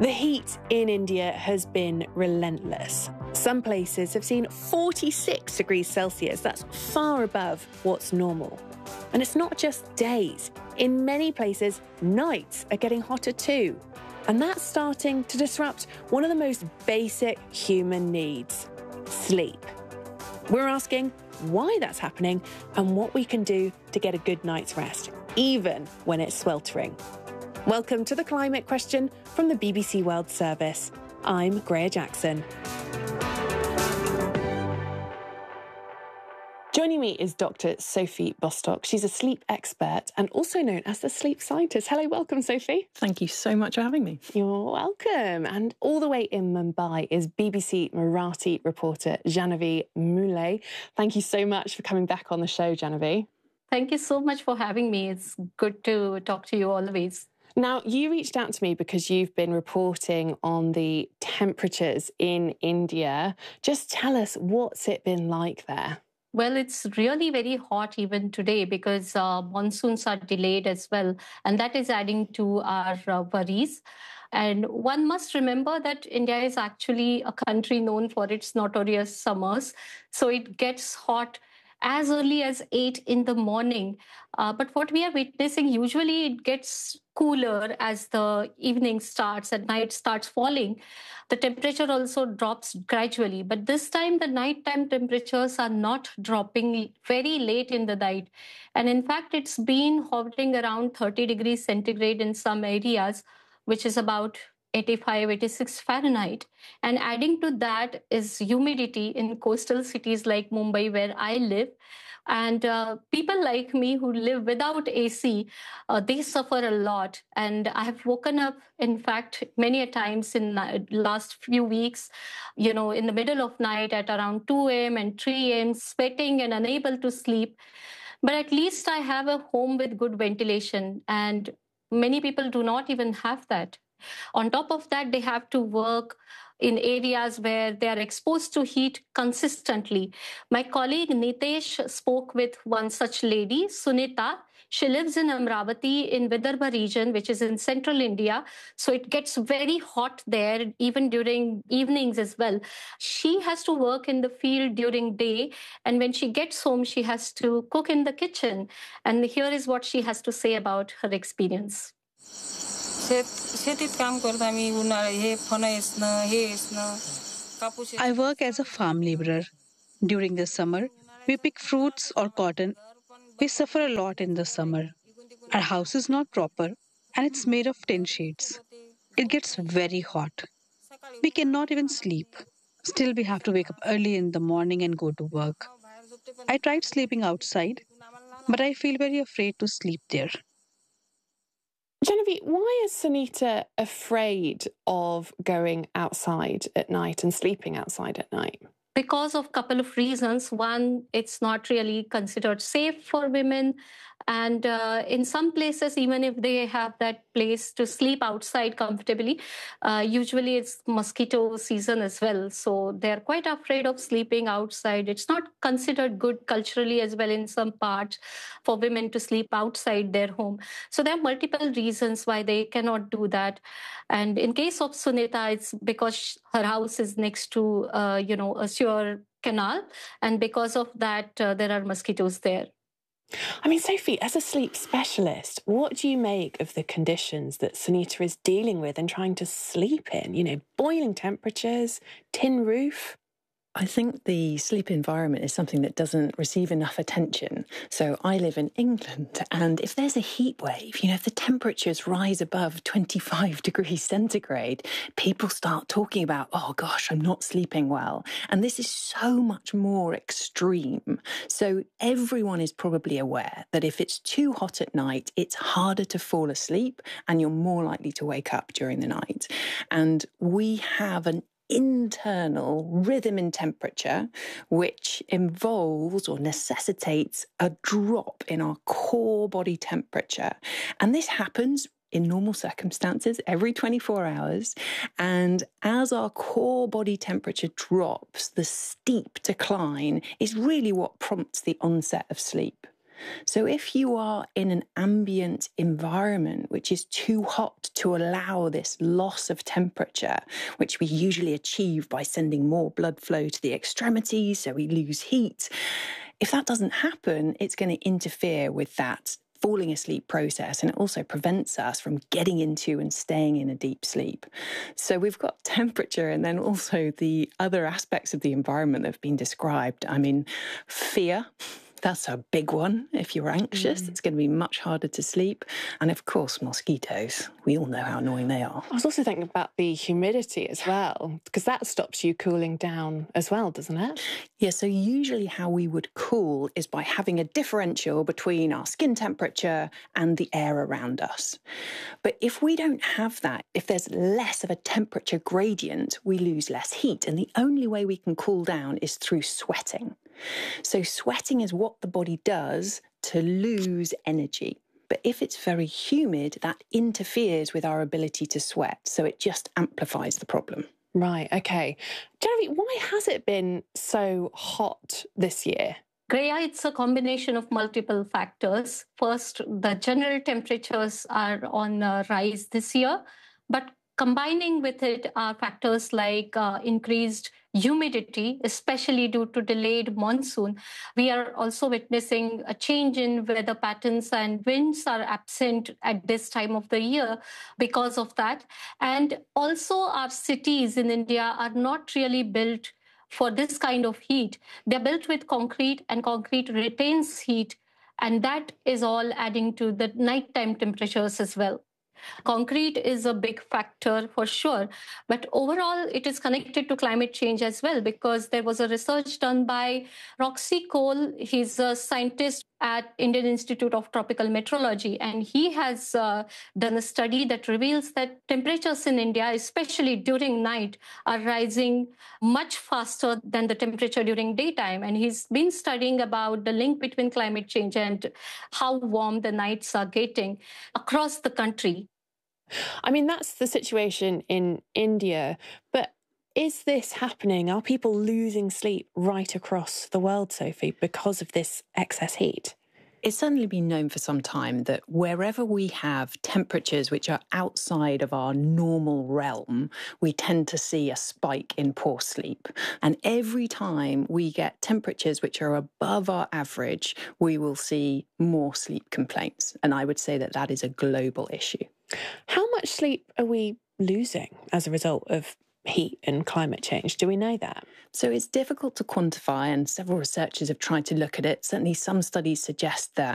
The heat in India has been relentless. Some places have seen 46 degrees Celsius. That's far above what's normal. And it's not just days. In many places, nights are getting hotter too. And that's starting to disrupt one of the most basic human needs, sleep. We're asking why that's happening and what we can do to get a good night's rest, even when it's sweltering. Welcome to The Climate Question from the BBC World Service. I'm Greer Jackson. Joining me is Dr. Sophie Bostock. She's a sleep expert and also known as the sleep scientist. Hello, welcome, Sophie. Thank you so much for having me. You're welcome. And all the way in Mumbai is BBC Marathi reporter Jahnavi Muley. Thank you so much for coming back on the show, Jahnavi. Thank you so much for having me. It's good to talk to you always. Now, you reached out to me because you've been reporting on the temperatures in India. Just tell us, what's it been like there? Well, it's really very hot even today because monsoons are delayed as well. And that is adding to our worries. And one must remember that India is actually a country known for its notorious summers. So it gets hot as early as 8 in the morning. But what we are witnessing, usually it gets cooler as the evening starts and night starts falling. The temperature also drops gradually. But this time, the nighttime temperatures are not dropping very late in the night. And in fact, it's been hovering around 30 degrees centigrade in some areas, which is about 85, 86 Fahrenheit. And adding to that is humidity in coastal cities like Mumbai, where I live. And people like me who live without AC, they suffer a lot. And I have woken up, in fact, many a times in the last few weeks, in the middle of night at around 2 a.m. and 3 a.m., sweating and unable to sleep. But at least I have a home with good ventilation. And many people do not even have that. On top of that, they have to work in areas where they are exposed to heat consistently. My colleague Nitesh spoke with one such lady, Sunita. She lives in Amravati in Vidarbha region, which is in central India. So it gets very hot there, even during evenings as well. She has to work in the field during day. And when she gets home, she has to cook in the kitchen. And here is what she has to say about her experience. I work as a farm laborer. During the summer, we pick fruits or cotton. We suffer a lot in the summer. Our house is not proper and it's made of tin sheets. It gets very hot. We cannot even sleep. Still, we have to wake up early in the morning and go to work. I tried sleeping outside, but I feel very afraid to sleep there. Jahnavi, why is Sunita afraid of going outside at night and sleeping outside at night? Because of a couple of reasons. One, it's not really considered safe for women. And in some places, even if they have that place to sleep outside comfortably, usually it's mosquito season as well. So they're quite afraid of sleeping outside. It's not considered good culturally as well in some parts for women to sleep outside their home. So there are multiple reasons why they cannot do that. And in case of Sunita, it's because her house is next to, a sewer canal. And because of that, there are mosquitoes there. I mean, Sophie, as a sleep specialist, what do you make of the conditions that Sunita is dealing with and trying to sleep in? Boiling temperatures, tin roof. I think the sleep environment is something that doesn't receive enough attention. So I live in England, and if there's a heat wave, if the temperatures rise above 25 degrees centigrade, people start talking about, oh gosh, I'm not sleeping well. And this is so much more extreme. So everyone is probably aware that if it's too hot at night, it's harder to fall asleep and you're more likely to wake up during the night. And we have an internal rhythm in temperature, which involves or necessitates a drop in our core body temperature. And this happens in normal circumstances every 24 hours. And as our core body temperature drops, the steep decline is really what prompts the onset of sleep. So if you are in an ambient environment which is too hot to allow this loss of temperature, which we usually achieve by sending more blood flow to the extremities, so we lose heat, if that doesn't happen, it's going to interfere with that falling asleep process, and it also prevents us from getting into and staying in a deep sleep. So we've got temperature and then also the other aspects of the environment that have been described. I mean, fear. That's a big one. If you're anxious, it's going to be much harder to sleep. And of course, mosquitoes. We all know how annoying they are. I was also thinking about the humidity as well, because that stops you cooling down as well, doesn't it? Yeah, so usually how we would cool is by having a differential between our skin temperature and the air around us. But if we don't have that, if there's less of a temperature gradient, we lose less heat. And the only way we can cool down is through sweating. So sweating is what the body does to lose energy. But if it's very humid, that interferes with our ability to sweat. So it just amplifies the problem. Right, okay. Genevieve, why has it been so hot this year? Greya, it's a combination of multiple factors. First, the general temperatures are on a rise this year, but combining with it are factors like increased humidity, especially due to delayed monsoon. We are also witnessing a change in weather patterns, and winds are absent at this time of the year because of that. And also our cities in India are not really built for this kind of heat. They're built with concrete, and concrete retains heat, and that is all adding to the nighttime temperatures as well. Concrete is a big factor for sure, but overall it is connected to climate change as well, because there was a research done by Roxy Cole. He's a scientist at Indian Institute of Tropical Meteorology, and he has done a study that reveals that temperatures in India, especially during night, are rising much faster than the temperature during daytime. And he's been studying about the link between climate change and how warm the nights are getting across the country. I mean, that's the situation in India, but is this happening? Are people losing sleep right across the world, Sophie, because of this excess heat? It's certainly been known for some time that wherever we have temperatures which are outside of our normal realm, we tend to see a spike in poor sleep. And every time we get temperatures which are above our average, we will see more sleep complaints. And I would say that that is a global issue. How much sleep are we losing as a result of heat and climate change? Do we know that? So it's difficult to quantify, and several researchers have tried to look at it. Certainly some studies suggest that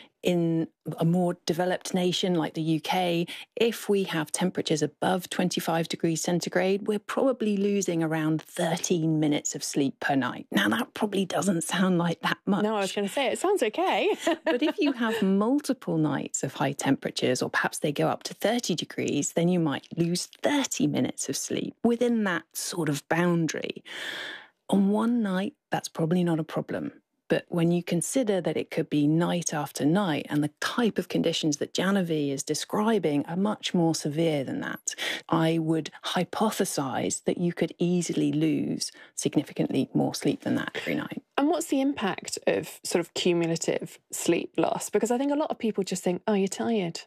in a more developed nation like the UK, if we have temperatures above 25 degrees centigrade, we're probably losing around 13 minutes of sleep per night. Now, that probably doesn't sound like that much. No, I was going to say, it sounds okay. But if you have multiple nights of high temperatures, or perhaps they go up to 30 degrees, then you might lose 30 minutes of sleep within that sort of boundary. On one night, that's probably not a problem. But when you consider that it could be night after night, and the type of conditions that Genevieve is describing are much more severe than that, I would hypothesize that you could easily lose significantly more sleep than that every night. And what's the impact of sort of cumulative sleep loss? Because I think a lot of people just think, oh, you're tired.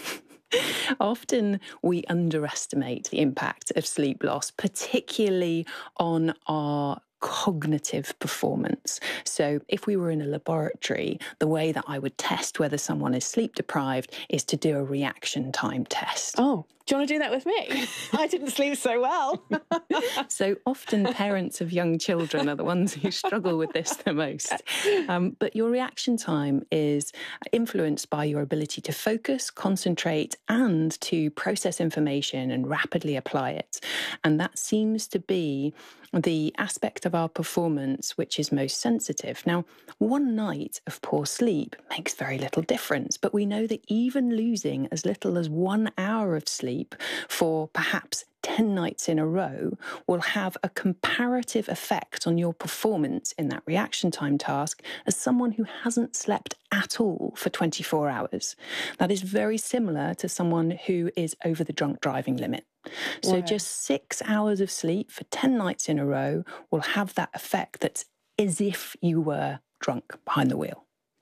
Often we underestimate the impact of sleep loss, particularly on our cognitive performance. So if we were in a laboratory, the way that I would test whether someone is sleep deprived is to do a reaction time test. Oh, do you want to do that with me? I didn't sleep so well. So often parents of young children are the ones who struggle with this the most. But your reaction time is influenced by your ability to focus, concentrate, and to process information and rapidly apply it. And that seems to be the aspect of our performance which is most sensitive. Now, one night of poor sleep makes very little difference, but we know that even losing as little as 1 hour of sleep for perhaps 10 nights in a row will have a comparative effect on your performance in that reaction time task as someone who hasn't slept at all for 24 hours. That is very similar to someone who is over the drunk driving limit. So just 6 hours of sleep for 10 nights in a row will have that effect that's as if you were drunk behind the wheel.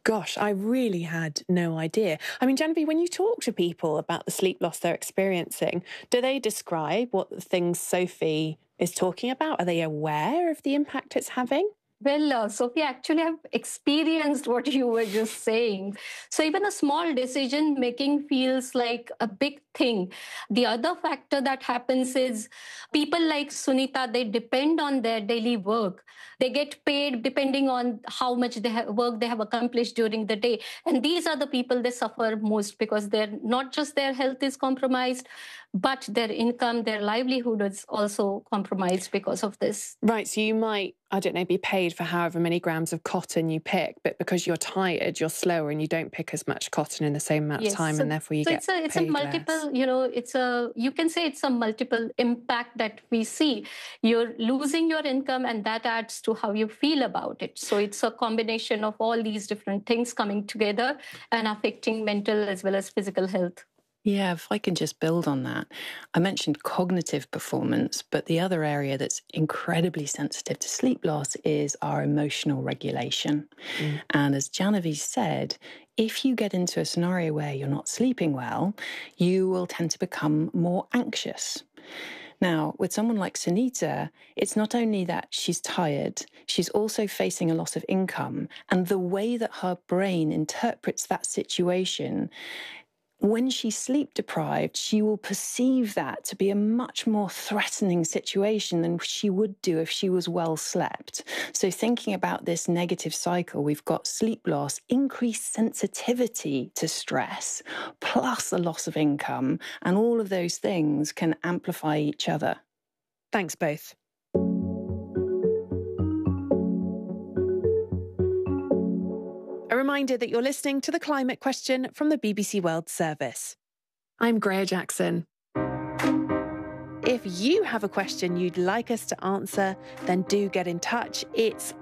Gosh, I really had no idea. I mean, Genevieve, when you talk to people about the sleep loss they're experiencing, do they describe what the things Sophie is talking about? Are they aware of the impact it's having? Well, Sophie, actually, I've experienced what you were just saying. So even a small decision making feels like a big thing. The other factor that happens is people like Sunita, they depend on their daily work. They get paid depending on how much work they have accomplished during the day. And these are the people they suffer most because they're not just their health is compromised, but their income, their livelihood is also compromised because of this. Right. So you might, I don't know, be paid for however many grams of cotton you pick, but because you're tired, you're slower and you don't pick as much cotton in the same amount of time, and therefore you get paid it's a multiple, less. You can say it's a multiple impact that we see. You're losing your income and that adds to how you feel about it. So it's a combination of all these different things coming together and affecting mental as well as physical health. Yeah, if I can just build on that. I mentioned cognitive performance, but the other area that's incredibly sensitive to sleep loss is our emotional regulation. And as Genevieve said, if you get into a scenario where you're not sleeping well, you will tend to become more anxious. Now, with someone like Sunita, it's not only that she's tired, she's also facing a loss of income. And the way that her brain interprets that situation, when she's sleep deprived, she will perceive that to be a much more threatening situation than she would do if she was well slept. So thinking about this negative cycle, we've got sleep loss, increased sensitivity to stress, plus a loss of income, and all of those things can amplify each other. Thanks both. A reminder that you're listening to The Climate Question from the BBC World Service. I'm Greer Jackson. If you have a question you'd like us to answer, then do get in touch. It's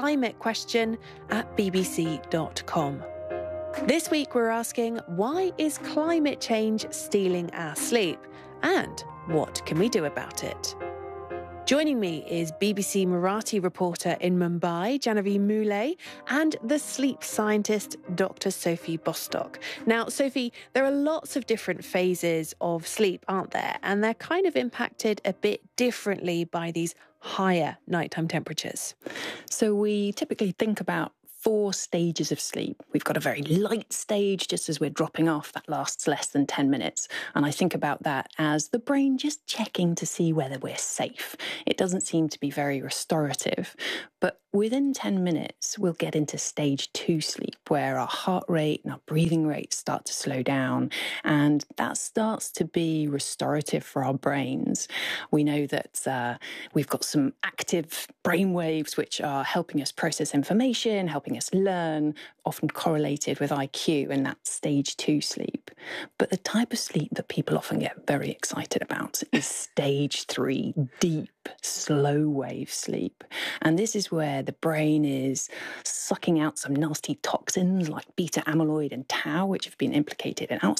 theclimatequestion@bbc.com. This week we're asking, why is climate change stealing our sleep? And what can we do about it? Joining me is BBC Marathi reporter in Mumbai, Genevieve Moulay, and the sleep scientist, Dr. Sophie Bostock. Now, Sophie, there are lots of different phases of sleep, aren't there? And they're kind of impacted a bit differently by these higher nighttime temperatures. So we typically think about 4 stages of sleep. We've got a very light stage just as we're dropping off. That lasts less than 10 minutes. And I think about that as the brain just checking to see whether we're safe. It doesn't seem to be very restorative. But within 10 minutes, we'll get into stage 2 sleep, where our heart rate and our breathing rate start to slow down. And that starts to be restorative for our brains. We know that we've got some active brain waves which are helping us process information, helping us learn, often correlated with IQ, and that's stage 2 sleep. But the type of sleep that people often get very excited about is stage 3, deep, slow wave sleep. And this is where the brain is sucking out some nasty toxins like beta amyloid and tau, which have been implicated in Alzheimer's